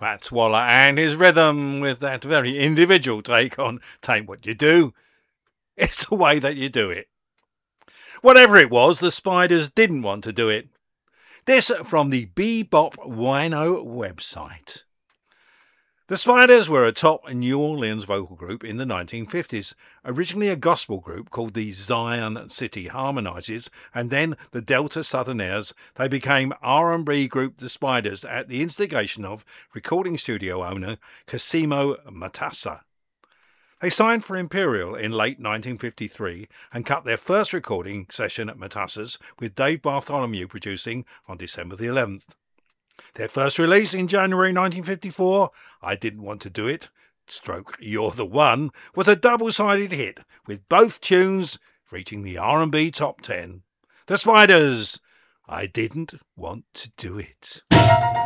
Fats Waller and his rhythm with that very individual take on "Tain't What You Do, It's the Way That You Do It." Whatever it was, the Spiders didn't want to do it. This from the Bebop Wino website. The Spiders were a top New Orleans vocal group in the 1950s, originally a gospel group called the Zion City Harmonizers, and then the Delta Southerners. They became R&B group The Spiders at the instigation of recording studio owner Cosimo Matassa. They signed for Imperial in late 1953 and cut their first recording session at Matassa's with Dave Bartholomew producing on December the 11th. Their first release in January 1954, I Didn't Want to Do It, stroke You're the One, was a double-sided hit, with both tunes reaching the R&B top 10. The Spiders, I Didn't Want to Do It.